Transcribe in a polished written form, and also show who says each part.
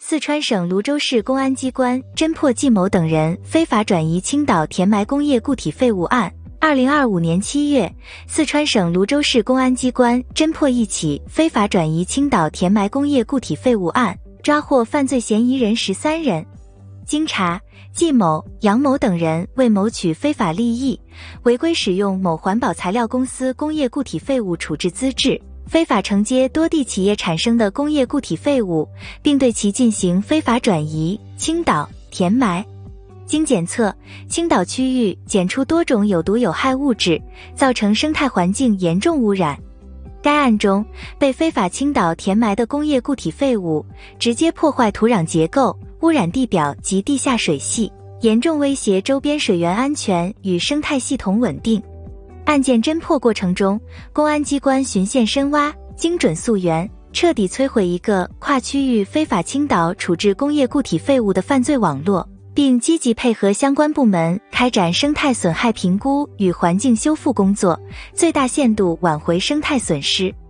Speaker 1: 四川省泸州市公安机关侦破季某等人非法转移青岛填埋工业固体废物案。2025年7月，四川省泸州市公安机关侦破一起非法转移青岛填埋工业固体废物案，抓获犯罪嫌疑人13人。经查，季某、杨某等人为谋取非法利益，违规使用某环保材料公司工业固体废物处置资质，非法承接多地企业产生的工业固体废物，并对其进行非法转移、倾倒、填埋。经检测，青岛区域检出多种有毒有害物质，造成生态环境严重污染。该案中，被非法倾倒填埋的工业固体废物，直接破坏土壤结构，污染地表及地下水系，严重威胁周边水源安全与生态系统稳定。案件侦破过程中，公安机关循线深挖，精准溯源，彻底摧毁一个跨区域非法倾倒处置工业固体废物的犯罪网络，并积极配合相关部门开展生态损害评估与环境修复工作，最大限度挽回生态损失。